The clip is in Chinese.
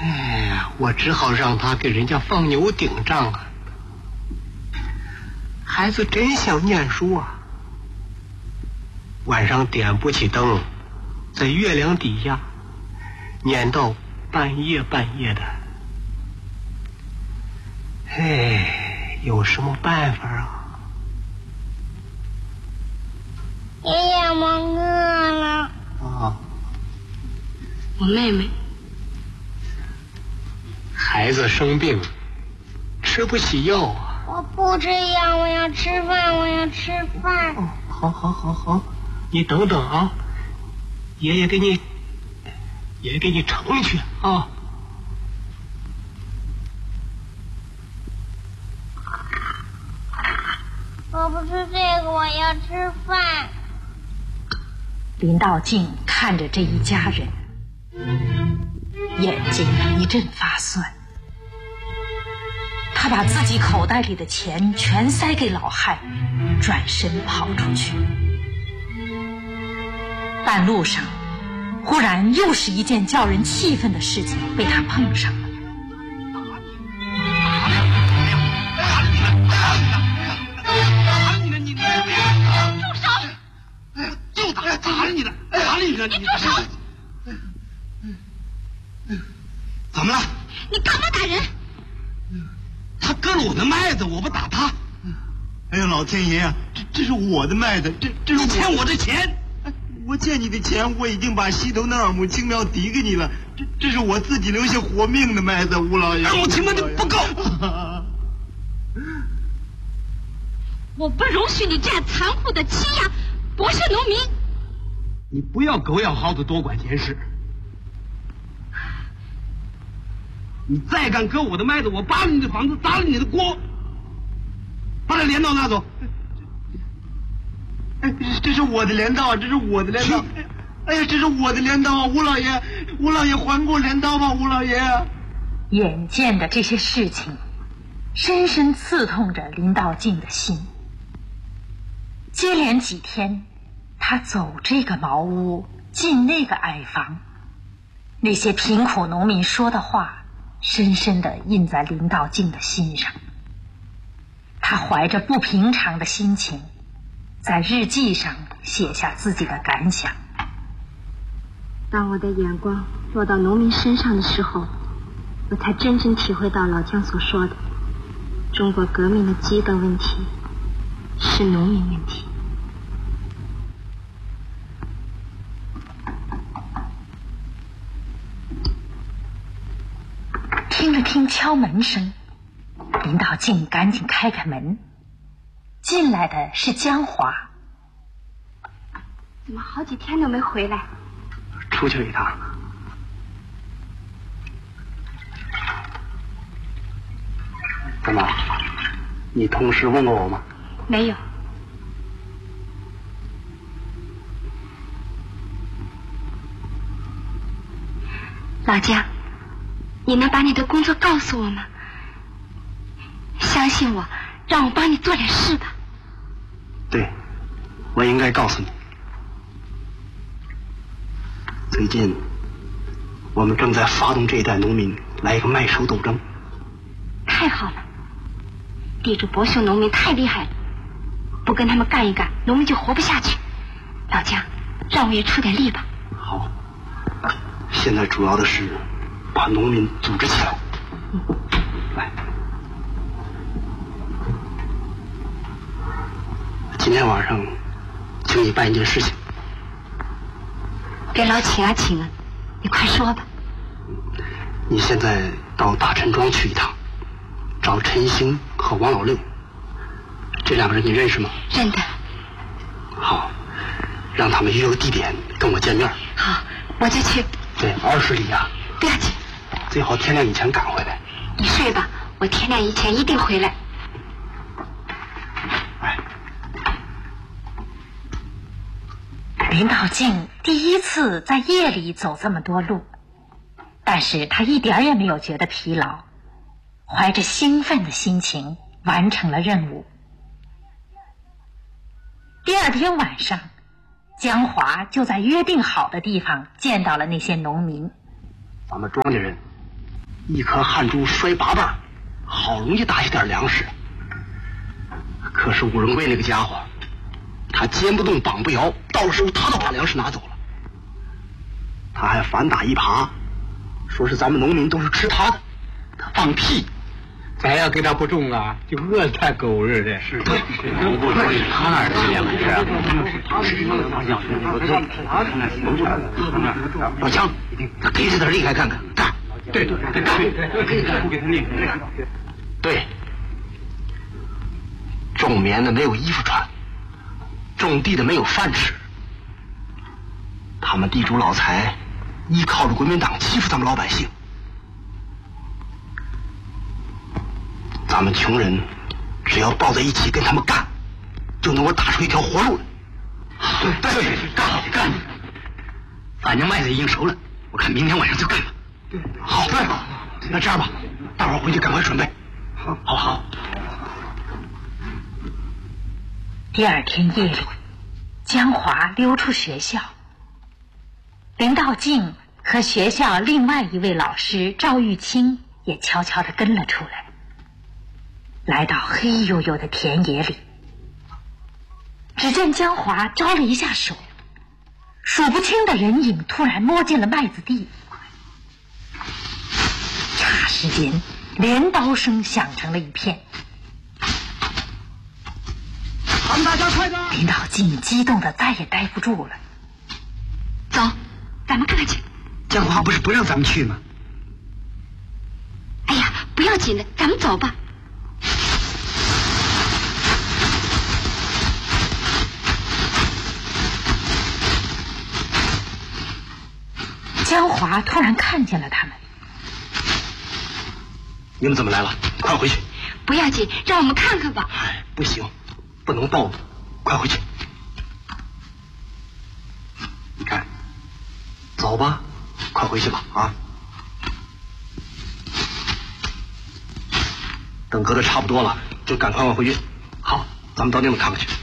哎呀，我只好让他给人家放牛顶账啊。孩子真想念书啊，晚上点不起灯，在月亮底下念到半夜的。哎，有什么办法啊？ 爷爷，我饿了。 啊， 我妹妹。 孩子生病，吃不起药啊。 我不吃药，我要吃饭，我要吃饭。 哦，好，你等等啊，爷爷给你盛去啊。 我不吃这个，我要吃饭。 林道静看着这一家人，眼睛一阵发酸。他把自己口袋里的钱全塞给老汉，转身跑出去。半路上，忽然又是一件叫人气愤的事情被他碰上了。 住手！ 就打了你了，打了你了， 你住手！ 怎么了？ 你干嘛打人？ 他割了我的麦子，我不打他。哎呀，老天爷啊，这是我的麦子，这是你欠我的钱。我欠你的钱，我已经把西头那2亩青苗抵给你了。这是我自己留下活命的麦子，吴老爷。2亩青苗不够。 我不容许你这样残酷的欺压博士农民。 你不要狗咬耗子多管闲事。你再敢割我的麦子，我扒了你的房子，砸了你的锅，把这镰刀拿走。哎，这是我的镰刀，这是我的镰刀。哎呀，这是我的镰刀，吴老爷还给我镰刀吧，吴老爷。 眼见的这些事情，深深刺痛着林道静的心。接连几天，他走这个茅屋，进那个矮房，那些贫苦农民说的话深深地印在林道静的心上。他怀着不平常的心情，在日记上写下自己的感想。 当我的眼光落到农民身上的时候，我才真正体会到老姜所说的，中国革命的基本问题是农民问题。 听了听敲门声，林道静赶紧开开门。进来的是江华。 怎么好几天都没回来？ 出去一趟。怎么？你同事问过我吗？ 没有。老姜，你能把你的工作告诉我吗？相信我，让我帮你做点事吧。 对，我应该告诉你。最近，我们正在发动这一代农民来一个麦收斗争。 太好了，地主博秀农民太厉害了，不跟他们干一干，农民就活不下去。老姜，让我也出点力吧。 好，现在主要的是把农民组织起来。来，今天晚上请你办一件事情。 别老请啊请啊，你快说吧。 你现在到大陈庄去一趟，找陈兴和王老六，这2个人你认识吗？ 认得。 好，让他们约个地点跟我见面。 好，我就去。 对，20里啊。 不要紧。 最好天亮以前赶回来。 你睡吧，我天亮以前一定回来。 林道静第一次在夜里走这么多路，但是他一点也没有觉得疲劳，怀着兴奋的心情完成了任务。第2天晚上，江华就在约定好的地方见到了那些农民。 咱们庄稼人一颗汗珠摔8瓣，好容易打下点粮食。可是武仁贵那个家伙，他肩不动膀不摇，到了时候他都把粮食拿走了。他还反打一耙，说是咱们农民都是吃他的，他放屁。 咱要给他不种啊，就饿他狗日的。是，他哪儿是粮食啊？ 老强，他给他点厉害看看，干！ 对， 对，种棉的没有衣服穿，种地的没有饭吃。他们地主老财依靠着国民党欺负咱们老百姓，咱们穷人只要抱在一起跟他们干，就能够打出一条活路来。对，干！反正麦子已经熟了，我看明天晚上就干吧。好，那这样吧，大伙儿回去赶快准备。好。 第二天夜里，江华溜出学校，林道静和学校另外一位老师赵玉清也悄悄地跟了出来，来到黑黝黝的田野里。只见江华招了一下手，数不清的人影突然摸进了麦子地。霎时间，镰刀声响成了一片。 咱们大家快点！ 林道静激动的再也待不住了。 走，咱们看看去。 江华不是不让咱们去吗？ 哎呀，不要紧的，咱们走吧。 江华突然看见了他们。 你们怎么来了？快回去！ 不要紧，让我们看看吧。 不行，不能暴露，快回去！你看，走吧，快回去吧啊！等隔得差不多了，就赶快往回去。好，咱们到那边看看去。